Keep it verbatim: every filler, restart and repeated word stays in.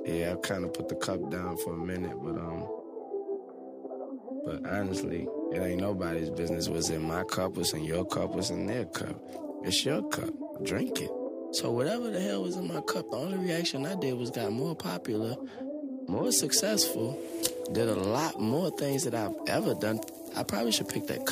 Yeah, I kind of put the cup down for a minute, but um, but honestly, it ain't nobody's business what's in my cup, what's in your cup, what's in their cup. It's your cup. Drink it. So whatever the hell was in my cup, the only reaction I did was got more popular, more successful, did a lot more things that I've ever done. I probably should pick that cup.